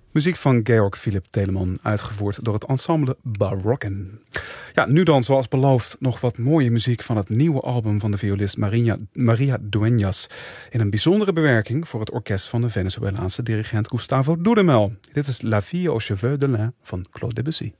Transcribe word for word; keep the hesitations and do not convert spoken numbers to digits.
Muziek van Georg Philipp Telemann, uitgevoerd door het ensemble Barokken. Ja, nu dan, zoals beloofd, nog wat mooie muziek van het nieuwe album van de violist Maria, Maria Dueñas. In een bijzondere bewerking voor het orkest van de Venezolaanse dirigent Gustavo Dudamel. Dit is La Fille aux cheveux de lin van Claude Debussy.